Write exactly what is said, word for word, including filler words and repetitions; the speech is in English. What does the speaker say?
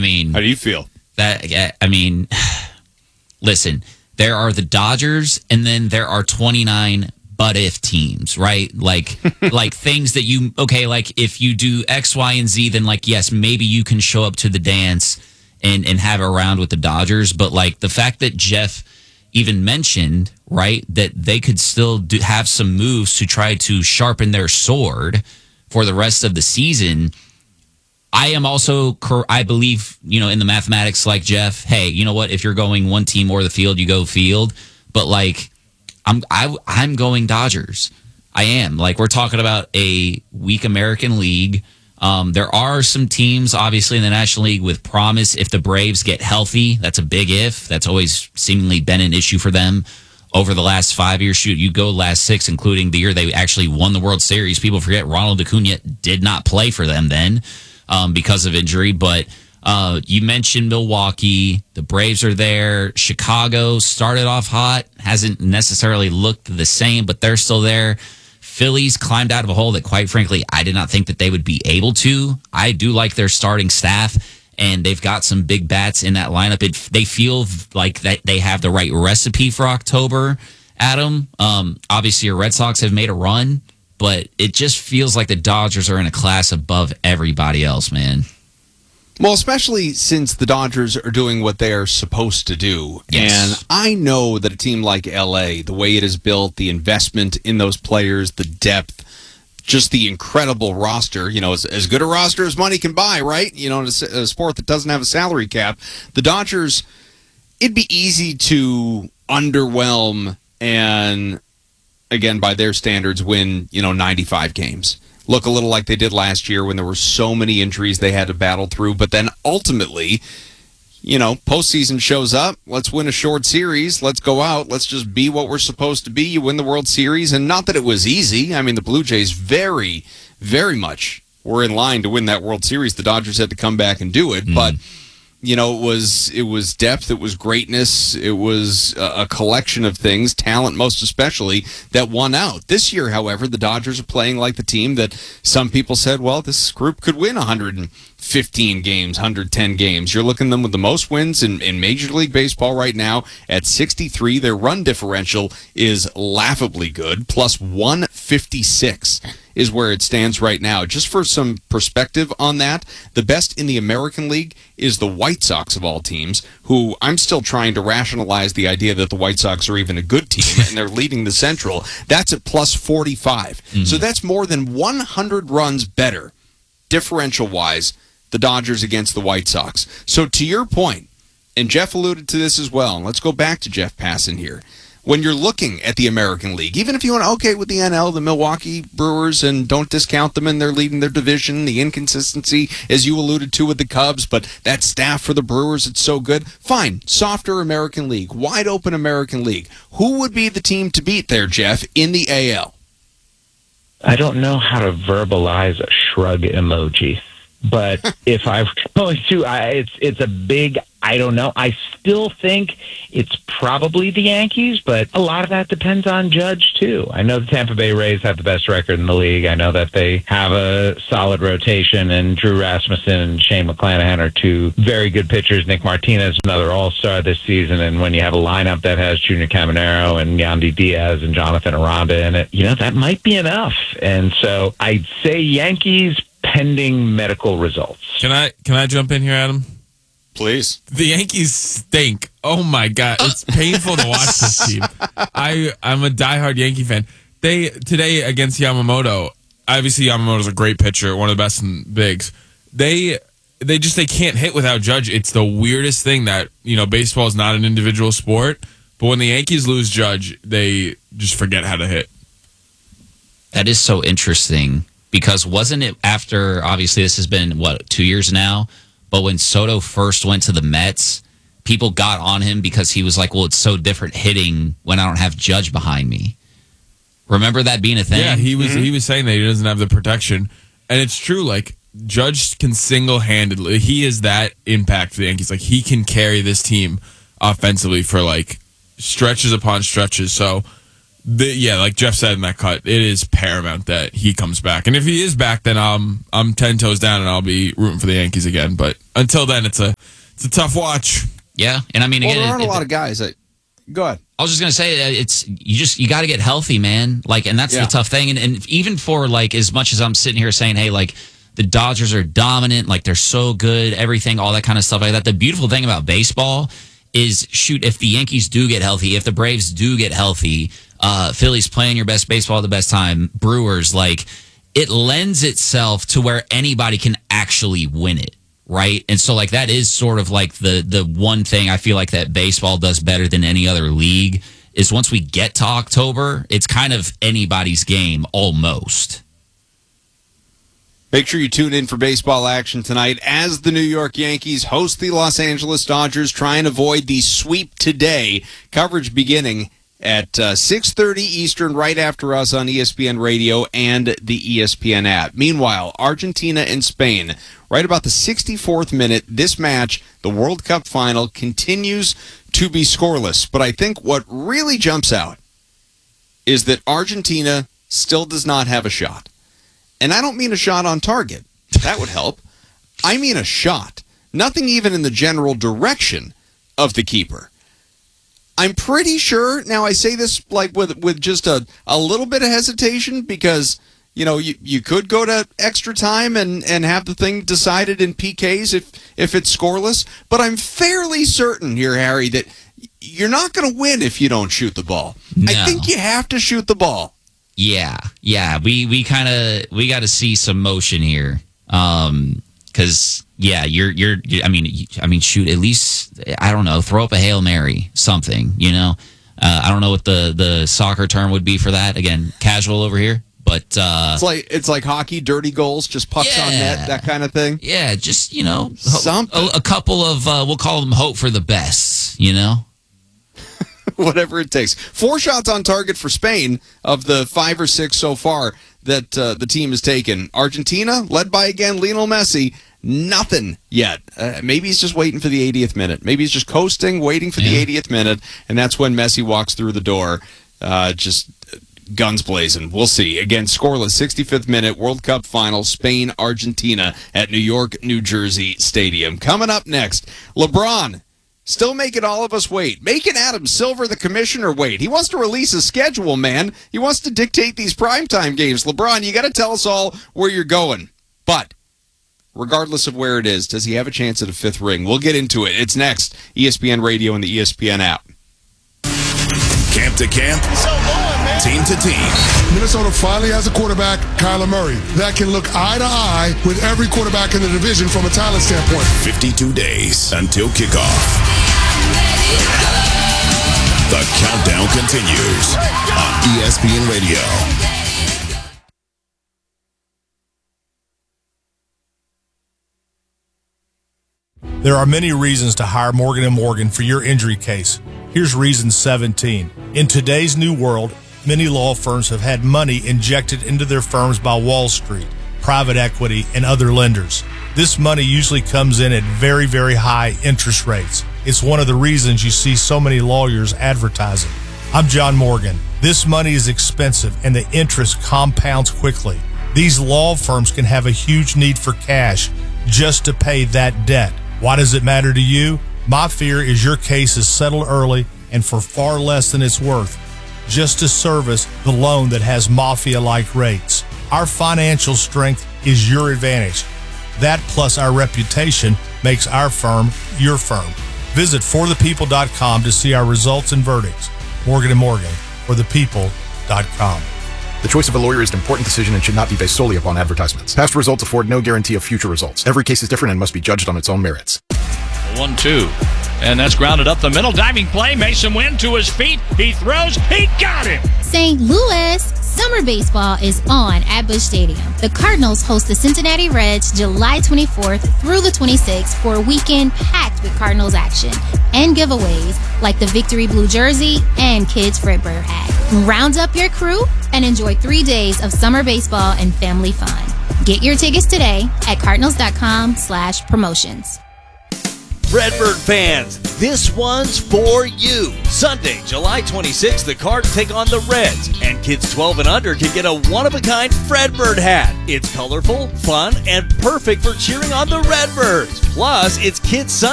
mean, how do you feel? That I mean, listen, there are the Dodgers, and then there are twenty-nine but if teams, right? Like, like things that you okay, like if you do X, Y, and Z, then like yes, maybe you can show up to the dance and and have a round with the Dodgers. But like the fact that Jeff even mentioned, right, that they could still do, have some moves to try to sharpen their sword for the rest of the season. I am also, I believe, you know, in the mathematics like Jeff, hey, you know what? If you're going one team or the field, you go field. But like, I'm I, I'm going Dodgers. I am. Like, we're talking about a weak American League. Um, there are some teams, obviously, in the National League with promise. If the Braves get healthy, that's a big if. That's always seemingly been an issue for them over the last five years. Shoot, you go last six, including the year they actually won the World Series. People forget Ronald Acuna did not play for them then. Um, because of injury, but uh, you mentioned Milwaukee. The Braves are there. Chicago started off hot, hasn't necessarily looked the same, but they're still there. Phillies climbed out of a hole that, quite frankly, I did not think that they would be able to. I do like their starting staff, and they've got some big bats in that lineup. It, they feel like that they have the right recipe for October, Adam. Um, obviously, your Red Sox have made a run, but it just feels like the Dodgers are in a class above everybody else, man. Well, especially since the Dodgers are doing what they are supposed to do. Yes. And I know that a team like L A, the way it is built, the investment in those players, the depth, just the incredible roster, you know, as, as good a roster as money can buy, right? You know, in a, a sport that doesn't have a salary cap. The Dodgers, it'd be easy to underwhelm and, again, by their standards, win, you know, ninety-five games. Look a little like they did last year when there were so many injuries they had to battle through. But then ultimately, you know, postseason shows up. Let's win a short series. Let's go out. Let's just be what we're supposed to be. You win the World Series. And not that it was easy. I mean, the Blue Jays very, very much were in line to win that World Series. The Dodgers had to come back and do it. Mm. But, you know, it was it was depth. It was greatness. It was a, a collection of things, talent most especially, that won out. This year, however, the Dodgers are playing like the team that some people said, well, this group could win one hundred fifteen games, one hundred ten games. You're looking at them with the most wins in, in Major League Baseball right now at sixty-three. Their run differential is laughably good, plus one fifty-six is where it stands right now. Just for some perspective on that, the best in the American League is the White Sox of all teams, who I'm still trying to rationalize the idea that the White Sox are even a good team, and they're leading the Central. That's at plus forty-five. Mm-hmm. So that's more than one hundred runs better, differential-wise, the Dodgers against the White Sox. So to your point, and Jeff alluded to this as well, and let's go back to Jeff Passan here. When you're looking at the American League, even if you want to, okay, with the N L, the Milwaukee Brewers, and don't discount them and they're leading their division, the inconsistency, as you alluded to with the Cubs, but that staff for the Brewers, it's so good. Fine, softer American League, wide open American League. Who would be the team to beat there, Jeff, in the A L? I don't know how to verbalize a shrug emoji, but if I were going to, I, it's it's a big, I don't know. I still think it's probably the Yankees, but a lot of that depends on Judge, too. I know the Tampa Bay Rays have the best record in the league. I know that they have a solid rotation, and Drew Rasmussen and Shane McClanahan are two very good pitchers. Nick Martinez, another all-star this season, and when you have a lineup that has Junior Caminero and Yandy Diaz and Jonathan Aranda in it, you know, that might be enough. And so I'd say Yankees pending medical results. Can I can I jump in here, Adam? Please. The Yankees stink. Oh my God, it's painful to watch this team. I I'm a diehard Yankee fan. They today against Yamamoto. Obviously, Yamamoto's a great pitcher, one of the best in bigs. They they just they can't hit without Judge. It's the weirdest thing that, you know, baseball is not an individual sport, but when the Yankees lose Judge, they just forget how to hit. That is so interesting. Because wasn't it after, obviously this has been, what, two years now? But when Soto first went to the Mets, people got on him because he was like, well, it's so different hitting when I don't have Judge behind me. Remember that being a thing? Yeah, he was mm-hmm. he was saying that he doesn't have the protection. And it's true, like, Judge can single-handedly, he is that impact for the Yankees. Like, he can carry this team offensively for, like, stretches upon stretches. So, The, yeah, like Jeff said in that cut, it is paramount that he comes back. And if he is back, then um, I'm ten toes down and I'll be rooting for the Yankees again. But until then, it's a It's a tough watch. Yeah, and I mean, Well, again, there aren't it, a lot it, of guys that. Go ahead. I was just gonna say uh, it's you just you got to get healthy, man. Like, and that's Yeah. the tough thing. And, and even for like as much as I'm sitting here saying, hey, like the Dodgers are dominant, like they're so good, everything, all that kind of stuff like that. The beautiful thing about baseball is, shoot, if the Yankees do get healthy, if the Braves do get healthy, uh, Phillies playing your best baseball at the best time, Brewers, like it lends itself to where anybody can actually win it. Right. And so like that is sort of like the the one thing I feel like that baseball does better than any other league is once we get to October, it's kind of anybody's game almost. Make sure you tune in for baseball action tonight as the New York Yankees host the Los Angeles Dodgers. Try and avoid the sweep today. Coverage beginning at uh, six thirty Eastern, right after us on E S P N Radio and the E S P N app. Meanwhile, Argentina and Spain, right about the sixty-fourth minute, this match, the World Cup final, continues to be scoreless. But I think what really jumps out is that Argentina still does not have a shot. And I don't mean a shot on target. That would help. I mean a shot. Nothing even in the general direction of the keeper. I'm pretty sure, now I say this like with with just a, a little bit of hesitation because, you know, you, you could go to extra time and, and have the thing decided in P Ks if, if it's scoreless. But I'm fairly certain here, Harry, that you're not going to win if you don't shoot the ball. No. I think you have to shoot the ball. Yeah. Yeah. We we kind of we got to see some motion here. Um Because yeah, you're you're. I mean, I mean, shoot. At least I don't know. Throw up a Hail Mary, something. You know, uh, I don't know what the, the soccer term would be for that. Again, casual over here, but uh, It's like it's like hockey, dirty goals, just pucks on Yeah. net, that kind of thing. yeah, just you know, ho- Something. a, a couple of uh, we'll call them hope for the best. You know, Whatever it takes. Four shots on target for Spain of the five or six so far that uh, the team has taken. Argentina, led by, again, Lionel Messi, nothing yet. Uh, maybe he's just waiting for the eightieth minute. Maybe he's just coasting, waiting for the Yeah. eightieth minute, and that's when Messi walks through the door, uh, just guns blazing. We'll see. Again, scoreless, sixty-fifth minute, World Cup final, Spain, Argentina at New York, New Jersey Stadium. Coming up next, LeBron. Still making all of us wait. Making Adam Silver, the commissioner, wait. He wants to release a schedule, man. He wants to dictate these primetime games. LeBron, you got to tell us all where you're going. But regardless of where it is, does he have a chance at a fifth ring? We'll get into it. It's next. E S P N Radio and the E S P N app. Camp to camp, team to team. Minnesota finally has a quarterback, Kyler Murray, that can look eye to eye with every quarterback in the division from a talent standpoint. fifty-two days until kickoff. The countdown continues on E S P N Radio. There are many reasons to hire Morgan and Morgan for your injury case. Here's reason seventeen. In today's new world, many law firms have had money injected into their firms by Wall Street, private equity, and other lenders. This money usually comes in at very, very high interest rates. It's one of the reasons you see so many lawyers advertising. I'm John Morgan. This money is expensive and the interest compounds quickly. These law firms can have a huge need for cash just to pay that debt. Why does it matter to you? My fear is your case is settled early and for far less than it's worth, just to service the loan that has mafia-like rates. Our financial strength is your advantage. That plus our reputation makes our firm your firm. Visit for the people dot com to see our results and verdicts. Morgan and Morgan, for the people dot com. The choice of a lawyer is an important decision and should not be based solely upon advertisements. Past results afford no guarantee of future results. Every case is different and must be judged on its own merits. one two. And that's grounded up the middle. Diving play. Mason Wynn to his feet. He throws. He got him. Saint Louis, summer baseball is on at Busch Stadium. The Cardinals host the Cincinnati Reds July twenty-fourth through the twenty-sixth for a weekend packed with Cardinals action and giveaways like the Victory Blue Jersey and Kids Fredbird hat. Round up your crew and enjoy three days of summer baseball and family fun. Get your tickets today at cardinals.com slash promotions. Redbird fans, this one's for you. Sunday, July twenty-sixth, the Cards take on the Reds, and kids twelve and under can get a one-of-a-kind Fredbird hat. It's colorful, fun, and perfect for cheering on the Redbirds. Plus, it's Kids Sunday.